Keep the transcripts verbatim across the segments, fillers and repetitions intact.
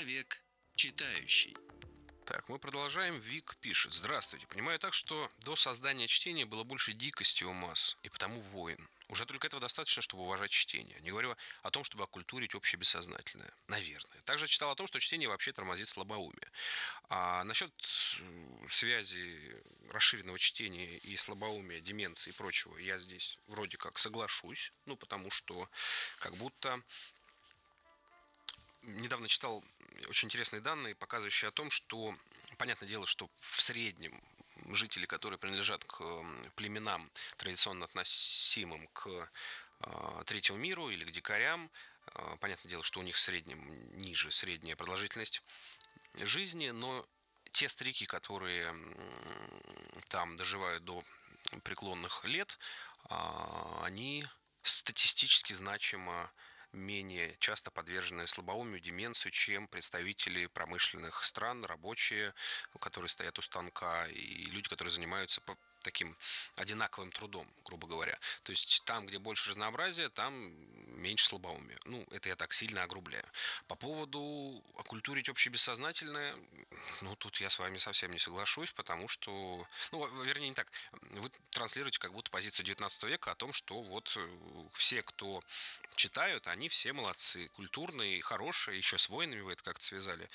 Человек читающий. Так, мы продолжаем. Вик пишет. Здравствуйте. Понимаю так, что до создания чтения было больше дикости у масс, и потому войн. Уже только этого достаточно, чтобы уважать чтение. Не говорю о том, чтобы оккультурить общее бессознательное. Наверное. Также читал о том, что чтение вообще тормозит слабоумие. А насчет связи расширенного чтения и слабоумия, деменции и прочего, я здесь вроде как соглашусь. Ну, потому что как будто... Недавно читал очень интересные данные, показывающие о том, что, понятное дело, что в среднем жители, которые принадлежат к племенам, традиционно относимым к э, третьему миру или к дикарям, э, понятное дело, что у них в среднем ниже средняя продолжительность жизни, но те старики, которые там доживают до преклонных лет, э, они статистически значимо менее часто подвержены слабоумию, деменцию, чем представители промышленных стран, рабочие, которые стоят у станка, и люди, которые занимаются таким одинаковым трудом, грубо говоря. То есть там, где больше разнообразия, там меньше слабоумия. Ну, это я так сильно огрубляю. По поводу оккультурить общебессознательное, ну, тут я с вами совсем не соглашусь, потому что, ну, вернее, не так. Вы транслируете как будто позицию девятнадцатого века о том, что вот все, кто читают, они все молодцы, культурные, хорошие, еще с войнами вы это как-то связали.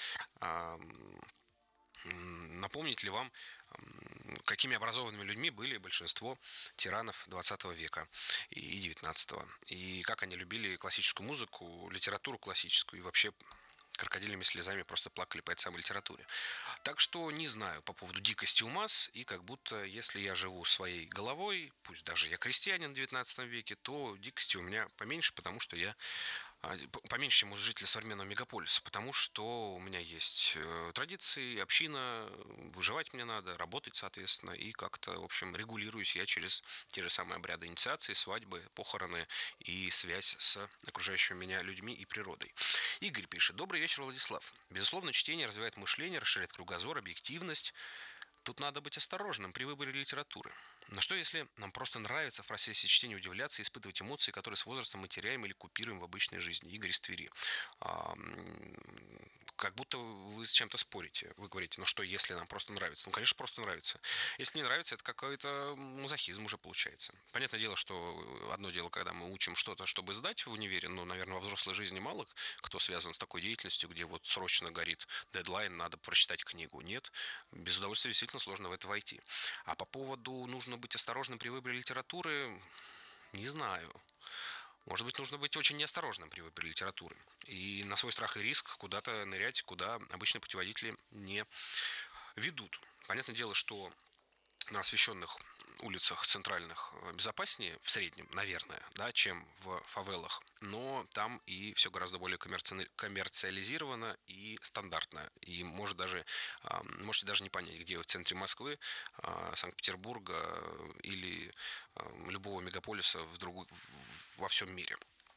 Напомнить ли вам, какими образованными людьми были большинство тиранов двадцатого века и девятнадцатого, и как они любили классическую музыку, литературу классическую, и вообще крокодильными слезами просто плакали по этой самой литературе. Так что не знаю по поводу дикости у масс, и как будто если я живу своей головой, пусть даже я крестьянин в девятнадцатом веке, то дикости у меня поменьше, потому что я поменьше, чем у жителей современного мегаполиса, потому что у меня есть традиции, община, выживать мне надо, работать, соответственно, и как-то, в общем, регулируюсь я через те же самые обряды инициации, свадьбы, похороны и связь с окружающими меня людьми и природой. Игорь пишет. Добрый вечер, Владислав. Безусловно, чтение развивает мышление, расширяет кругозор, объективность. Тут надо быть осторожным при выборе литературы. Но что если нам просто нравится в процессе чтения удивляться и испытывать эмоции, которые с возрастом мы теряем или купируем в обычной жизни? Игорь из Твери. А, как будто вы с чем-то спорите. Вы говорите, ну что, если нам просто нравится? Ну, конечно, просто нравится. Если не нравится, это какой-то мазохизм уже получается. Понятное дело, что одно дело, когда мы учим что-то, чтобы сдать в универе, но, наверное, во взрослой жизни мало кто связан с такой деятельностью, где вот срочно горит дедлайн, надо прочитать книгу. Нет, без удовольствия действительно сложно в это войти. А по поводу нужно быть осторожным при выборе литературы, не знаю. Может быть, нужно быть очень неосторожным при выборе литературы. И на свой страх и риск куда-то нырять, куда обычные путеводители не ведут. Понятное дело, что на освещенных улицах центральных безопаснее, в среднем, наверное, да, чем в фавелах. Но там и все гораздо более коммерциализировано и стандартно. И может даже, можете даже не понять, где вы в центре Москвы, Санкт-Петербурга или любого мегаполиса в другу, во всем мире.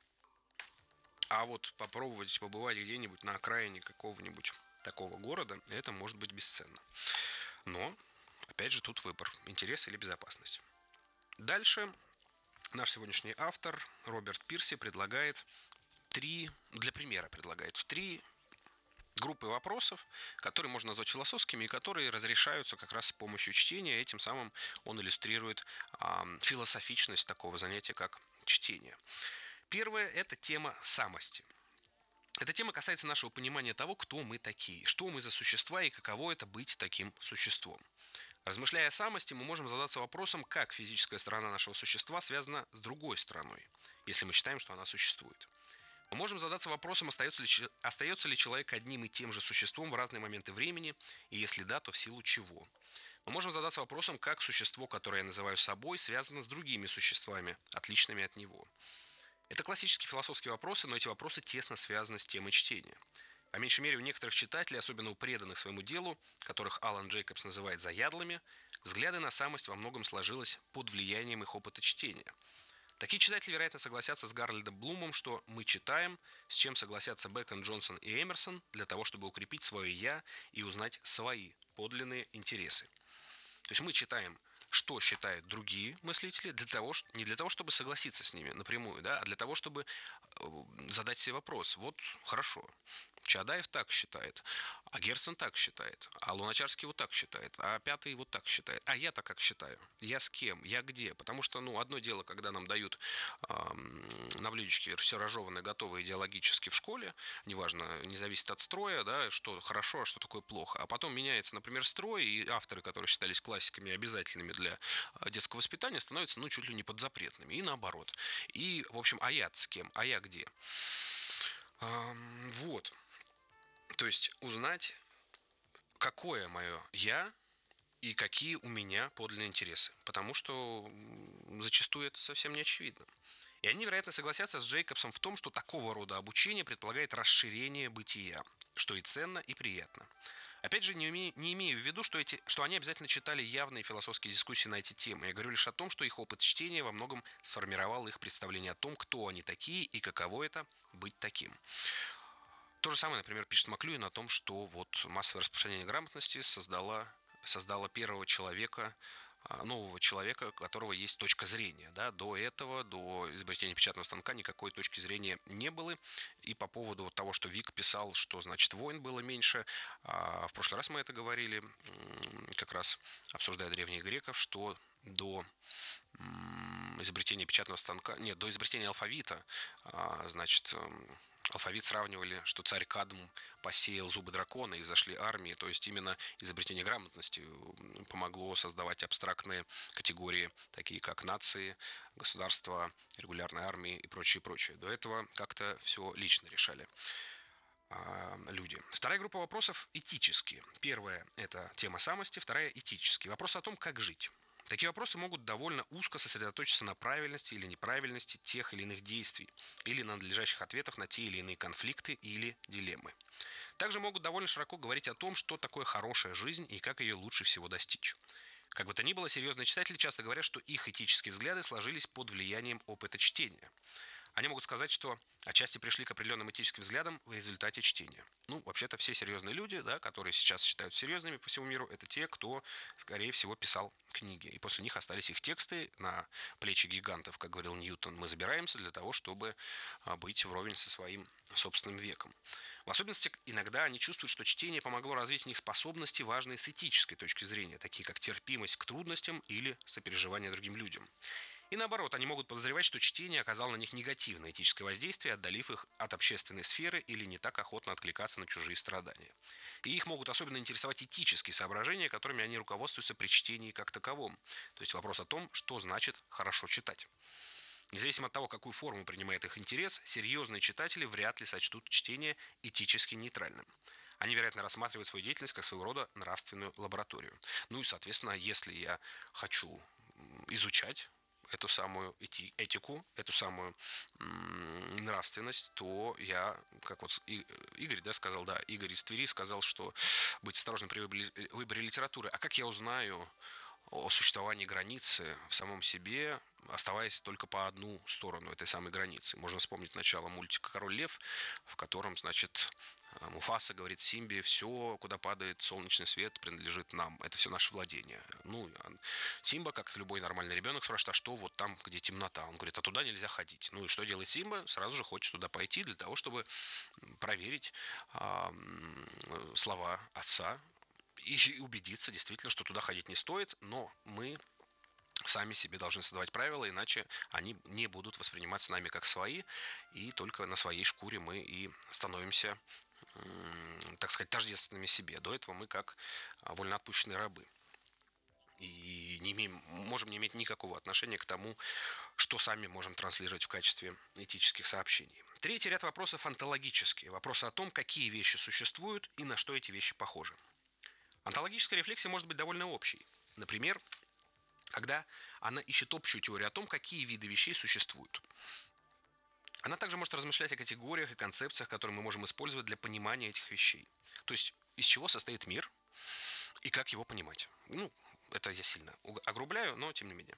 А вот попробовать побывать где-нибудь на окраине какого-нибудь такого города, это может быть бесценно. Но опять же, тут выбор, интерес или безопасность. Дальше наш сегодняшний автор Роберт Пирси предлагает три, для примера предлагает три группы вопросов, которые можно назвать философскими и которые разрешаются как раз с помощью чтения. Этим самым он иллюстрирует а, философичность такого занятия, как чтение. Первое – это тема самости. Эта тема касается нашего понимания того, кто мы такие, что мы за существа и каково это быть таким существом. Размышляя о самости, мы можем задаться вопросом, как физическая сторона нашего существа связана с другой стороной, если мы считаем, что она существует. Мы можем задаться вопросом, остается ли, остается ли человек одним и тем же существом в разные моменты времени, и если да, то в силу чего. Мы можем задаться вопросом, как существо, которое я называю собой, связано с другими существами, отличными от него. Это классические философские вопросы, но эти вопросы тесно связаны с темой чтения. По меньшей мере, у некоторых читателей, особенно у преданных своему делу, которых Алан Джейкобс называет заядлыми, взгляды на самость во многом сложились под влиянием их опыта чтения. Такие читатели, вероятно, согласятся с Гарольдом Блумом, что мы читаем, с чем согласятся Бэкон, Джонсон и Эмерсон, для того, чтобы укрепить свое «я» и узнать свои подлинные интересы. То есть мы читаем, что считают другие мыслители, для того, не для того, чтобы согласиться с ними напрямую, да, а для того, чтобы задать себе вопрос. Вот хорошо, Чаадаев так считает, а Герцен так считает, а Луначарский вот так считает, а Пятый вот так считает. А я-то как считаю? Я с кем? Я где? Потому что, ну, одно дело, когда нам дают э, на блюдечке все разжеванное, готовое идеологически в школе, неважно, не зависит от строя, да, что хорошо, а что такое плохо. А потом меняется, например, строй, и авторы, которые считались классиками и обязательными для детского воспитания, становятся, ну, чуть ли не подзапретными. И наоборот. И, в общем, а я с кем? А я где? Эм, вот. То есть узнать, какое мое я и какие у меня подлинные интересы. Потому что зачастую это совсем не очевидно. И они, вероятно, согласятся с Джейкобсом в том, что такого рода обучение предполагает расширение бытия, что и ценно, и приятно. Опять же, не, уме, не имею в виду, что, эти, что они обязательно читали явные философские дискуссии на эти темы. Я говорю лишь о том, что их опыт чтения во многом сформировал их представление о том, кто они такие и каково это быть таким. То же самое, например, пишет Маклюин о том, что вот массовое распространение грамотности создало, создало первого человека, нового человека, у которого есть точка зрения. Да? До этого, до изобретения печатного станка никакой точки зрения не было. И по поводу того, что Вик писал, что, значит, войн было меньше, в прошлый раз мы это говорили, как раз обсуждая древних греков, что до изобретения печатного станка, нет, до изобретения алфавита, значит, алфавит сравнивали, что царь Кадм посеял зубы дракона и взошли армии. То есть именно изобретение грамотности помогло создавать абстрактные категории, такие как нации, государства, регулярные армии и прочее, прочее. До этого как-то все лично решали люди. Вторая группа вопросов этические. Первая – это тема самости, вторая – этические. Вопрос о том, как жить. Такие вопросы могут довольно узко сосредоточиться на правильности или неправильности тех или иных действий, или на надлежащих ответах на те или иные конфликты или дилеммы. Также могут довольно широко говорить о том, что такое хорошая жизнь и как ее лучше всего достичь. Как бы то ни было, серьезные читатели часто говорят, что их этические взгляды сложились под влиянием опыта чтения. Они могут сказать, что отчасти пришли к определенным этическим взглядам в результате чтения. Ну, вообще-то все серьезные люди, да, которые сейчас считают серьезными по всему миру, это те, кто, скорее всего, писал книги. И после них остались их тексты на плечи гигантов, как говорил Ньютон. Мы забираемся для того, чтобы быть вровень со своим собственным веком. В особенности, иногда они чувствуют, что чтение помогло развить в них способности, важные с этической точки зрения, такие как терпимость к трудностям или сопереживание другим людям. И наоборот, они могут подозревать, что чтение оказало на них негативное этическое воздействие, отдалив их от общественной сферы или не так охотно откликаться на чужие страдания. И их могут особенно интересовать этические соображения, которыми они руководствуются при чтении как таковом. То есть вопрос о том, что значит хорошо читать. Независимо от того, какую форму принимает их интерес, серьезные читатели вряд ли сочтут чтение этически нейтральным. Они, вероятно, рассматривают свою деятельность как своего рода нравственную лабораторию. Ну и, соответственно, если я хочу изучать эту самую этику, эту самую м, нравственность, то я, как вот Игорь, да, сказал, да, Игорь из Твери сказал, что быть осторожным при выборе, выборе литературы. А как я узнаю о существовании границы в самом себе, оставаясь только по одну сторону этой самой границы? Можно вспомнить начало мультика «Король лев», в котором, значит, Муфаса говорит Симбе: все, куда падает солнечный свет, принадлежит нам. Это все наше владение. Ну, Симба, как любой нормальный ребенок, спрашивает: а что вот там, где темнота? Он говорит: а туда нельзя ходить. Ну и что делает Симба? Сразу же хочет туда пойти для того, чтобы проверить а, слова отца и убедиться действительно, что туда ходить не стоит. Но мы сами себе должны создавать правила, иначе они не будут восприниматься нами как свои, и только на своей шкуре мы и становимся, так сказать, тождественными себе. До этого мы как вольноотпущенные рабы. И не имеем, можем не иметь никакого отношения к тому, что сами можем транслировать в качестве этических сообщений. Третий ряд вопросов онтологические. Вопросы о том, какие вещи существуют и на что эти вещи похожи. Онтологическая рефлексия может быть довольно общей. Например, когда она ищет общую теорию о том, какие виды вещей существуют. Она также может размышлять о категориях и концепциях, которые мы можем использовать для понимания этих вещей. То есть, из чего состоит мир и как его понимать. Ну, это я сильно огрубляю, но тем не менее.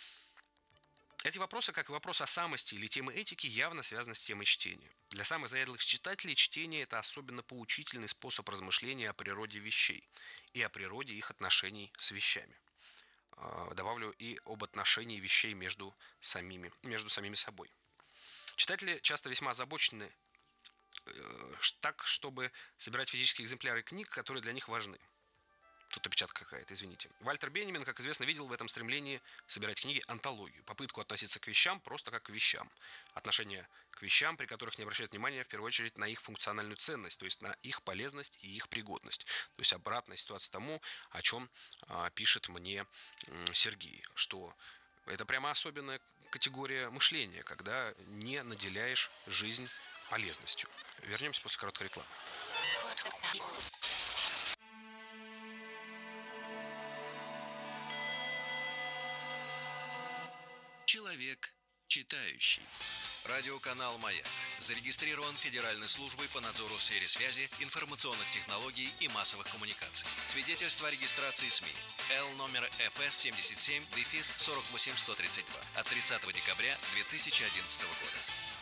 Эти вопросы, как и вопросы о самости или темы этики, явно связаны с темой чтения. Для самых заядлых читателей чтение – это особенно поучительный способ размышления о природе вещей и о природе их отношений с вещами. Добавлю и об отношении вещей между самими, между самими собой. Читатели часто весьма озабочены э, так, чтобы собирать физические экземпляры книг, которые для них важны. Тут опечатка какая-то, извините. Вальтер Бенемин, как известно, видел в этом стремлении собирать книги антологию, попытку относиться к вещам просто как к вещам. Отношение к вещам, при которых не обращают внимания в первую очередь на их функциональную ценность, то есть на их полезность и их пригодность. То есть обратная ситуация тому, о чем а, пишет мне м, Сергей, что это прямо особенная категория мышления, когда не наделяешь жизнь полезностью. Вернемся после короткой рекламы. Человек читающий. Радиоканал «Маяк» зарегистрирован Федеральной службой по надзору в сфере связи, информационных технологий и массовых коммуникаций. Свидетельство о регистрации СМИ Л номер эф эс семьдесят семь сорок восемь сто тридцать два от тридцатого декабря две тысячи одиннадцатого года.